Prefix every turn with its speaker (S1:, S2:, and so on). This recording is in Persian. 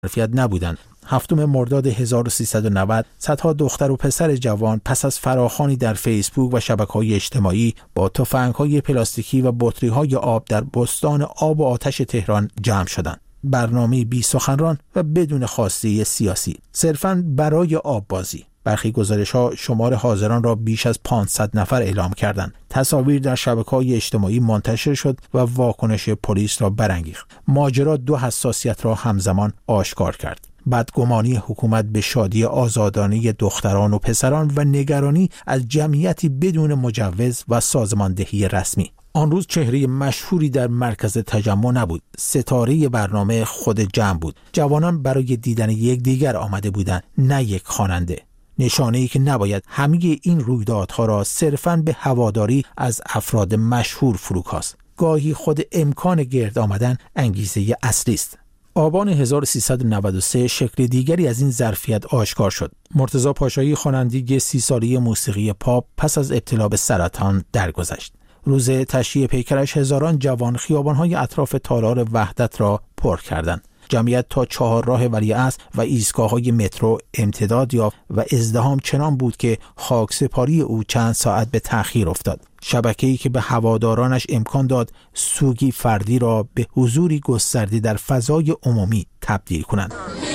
S1: ظرفیت نبودند. 7 مرداد 1390 صدها دختر و پسر جوان پس از فراخوانی در فیسبوک و شبکه‌های اجتماعی با تفنگ‌های پلاستیکی و بطری‌های آب در بستان آب و آتش تهران جمع شدند. برنامه بی سخنران و بدون خواسته سیاسی، صرفاً برای آب بازی. برخی گزارش‌ها شمار حاضران را بیش از 500 نفر اعلام کردند. تصاویر در شبکه‌های اجتماعی منتشر شد و واکنش پلیس را برانگیخت. ماجرا دو حساسیت را همزمان آشکار کرد: بدگمانی حکومت به شادی آزادانه دختران و پسران و نگرانی از جمعیتی بدون مجوز و سازماندهی رسمی. آن روز چهره مشهوری در مرکز تجمع نبود. ستاره برنامه خود جمع بود. جوانان برای دیدن یکدیگر آمده بودند، نه یک خواننده. نشانه‌ای که نباید همه این رویدادها را صرفاً به هواداری از افراد مشهور فروکاست. گاهی خود امکان گرد آمدن انگیزه اصلی است. آبان 1393 شکل دیگری از این ظرفیت آشکار شد. مرتضی پاشایی خواننده 30 ساله موسیقی پاپ پس از ابتلا به سرطان درگذشت. روز تشییع پیکرش هزاران جوان خیابان‌های اطراف تالار وحدت را پر کردند. جمعیت تا چهارراه ولیعصر و ایستگاه‌های مترو امتداد یافت و ازدحام چنان بود که خاکسپاری او چند ساعت به تأخیر افتاد. شبکه‌ای که به هوادارانش امکان داد سوگی فردی را به حضوری گسترده در فضای عمومی تبدیل کنند.